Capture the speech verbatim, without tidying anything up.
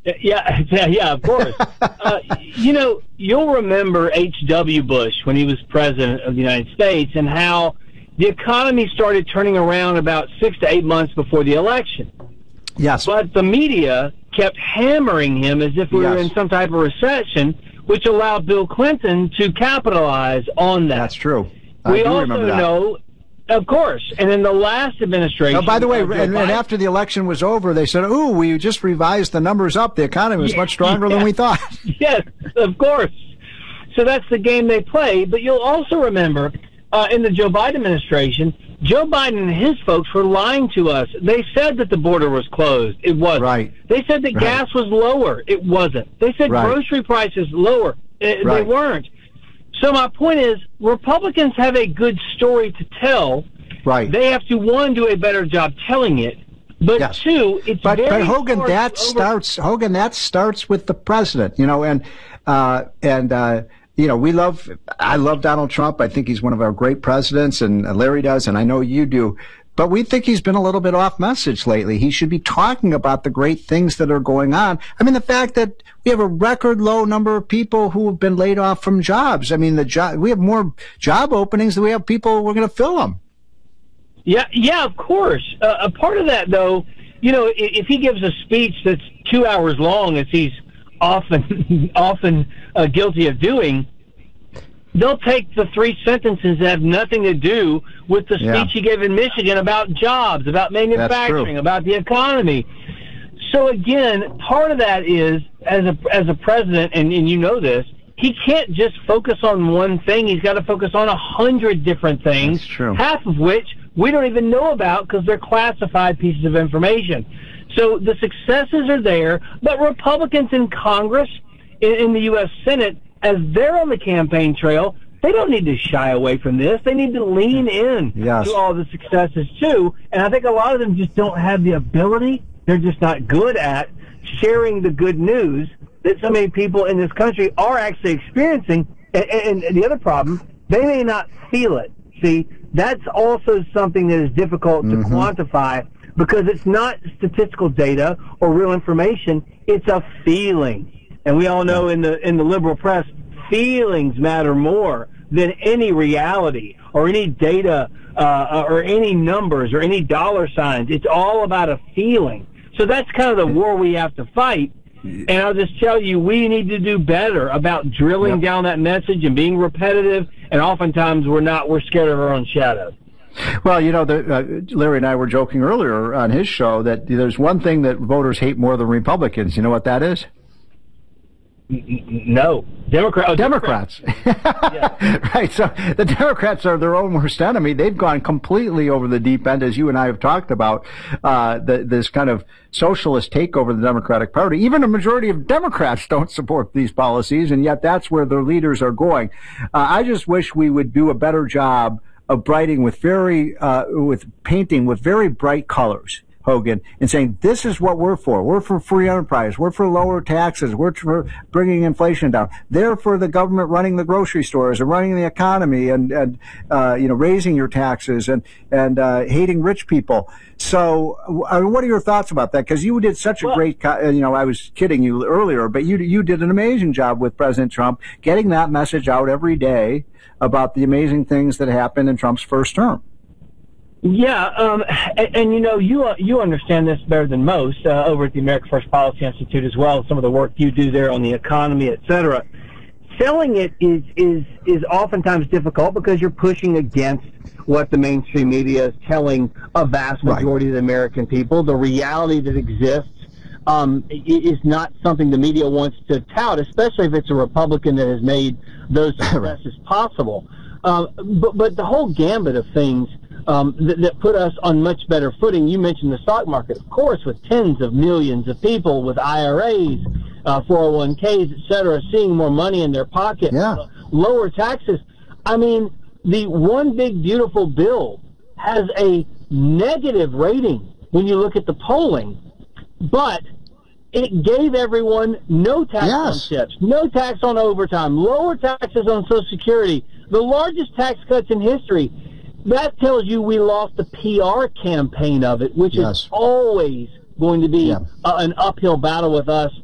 Yeah, yeah, yeah, of course. uh, you know, you'll remember H W. Bush when he was president of the United States and how the economy started turning around about six to eight months before the election. Yes. But the media kept hammering him as if we yes. were in some type of recession, which allowed Bill Clinton to capitalize on that. That's true. I we do also remember that. know, of course, and in the last administration... Oh, by the way, uh, and, and after the election was over, they said, ooh, we just revised the numbers up. The economy was yeah, much stronger yeah. than we thought. Yes, of course. So that's the game they play. But you'll also remember, uh, in the Joe Biden administration, Joe Biden and his folks were lying to us. They said that the border was closed. It wasn't. Right. They said that right. gas was lower. It wasn't. They said right. grocery prices lower. It, right. They weren't. So my point is, Republicans have a good story to tell. Right. They have to, one, do a better job telling it. But yes. two, it's but, very but Hogan, hard that to over- starts Hogan. That starts with the president, you know, and uh, and uh, you know, we love. I love Donald Trump. I think he's one of our great presidents, and Larry does, and I know you do. But we think he's been a little bit off message lately. He should be talking about the great things that are going on. I mean, the fact that we have a record low number of people who have been laid off from jobs. I mean, the job we have more job openings than we have people who are going to fill them. Yeah, yeah, of course. Uh, a part of that, though, you know, if, if he gives a speech that's two hours long, as he's often often uh, guilty of doing, they'll take the three sentences that have nothing to do with the speech yeah. he gave in Michigan about jobs, about manufacturing, about the economy. So again, part of that is, as a as a president, and, and you know this, he can't just focus on one thing. He's got to focus on a hundred different things, That's true. half of which we don't even know about because they're classified pieces of information. So the successes are there, but Republicans in Congress, in, in the U S Senate, as they're on the campaign trail, they don't need to shy away from this. They need to lean in yes. to all the successes, too. And I think a lot of them just don't have the ability. They're just not good at sharing the good news that so many people in this country are actually experiencing. And, and the other problem, they may not feel it. See, that's also something that is difficult to mm-hmm. quantify because it's not statistical data or real information. It's a feeling. And we all know in the in the liberal press, feelings matter more than any reality or any data uh, or any numbers or any dollar signs. It's all about a feeling. So that's kind of the war we have to fight. And I'll just tell you, we need to do better about drilling yep. down that message and being repetitive. And oftentimes we're not. We're scared of our own shadow. Well, you know, the, uh, Larry and I were joking earlier on his show that there's one thing that voters hate more than Republicans. You know what that is? No. Democrat, oh, Democrats. Democrats. Yeah. Right. So the Democrats are their own worst enemy. They've gone completely over the deep end, as you and I have talked about, uh, the, this kind of socialist takeover of the Democratic Party. Even a majority of Democrats don't support these policies, and yet that's where their leaders are going. Uh, I just wish we would do a better job of brighting with very, uh, with painting with very bright colors, Hogan, and saying, this is what we're for. We're for free enterprise. We're for lower taxes. We're for bringing inflation down. They're for the government running the grocery stores and running the economy and, and, uh, you know, raising your taxes and, and, uh, hating rich people. So, I mean, what are your thoughts about that? Because you did such a well, great, co- you know, I was kidding you earlier, but you, you did an amazing job with President Trump getting that message out every day about the amazing things that happened in Trump's first term. Yeah, um, and, and you know, you uh, you understand this better than most uh, over at the America First Policy Institute as well. Some of the work you do there on the economy, et cetera. Selling it is is is oftentimes difficult because you're pushing against what the mainstream media is telling a vast majority right. of the American people. The reality that exists um, is not something the media wants to tout, especially if it's a Republican that has made those successes possible. Uh, but but the whole gambit of things um, that, that put us on much better footing. You mentioned the stock market, of course, with tens of millions of people with I R As, uh, four oh one Ks, et cetera, seeing more money in their pocket, yeah. uh, lower taxes. I mean, the One Big Beautiful Bill has a negative rating when you look at the polling, but it gave everyone no tax yes. on tips, no tax on overtime, lower taxes on Social Security, the largest tax cuts in history. That tells you we lost the P R campaign of it, which yes. is always going to be yeah. uh, an uphill battle with us